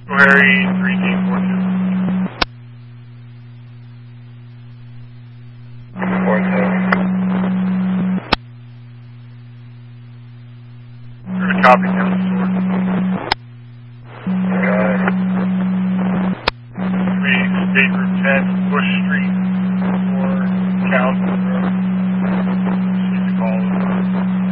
Harry 3G42. 47. We're going to copy down the sword. Got it. State Route 10, Bush Street, or Count.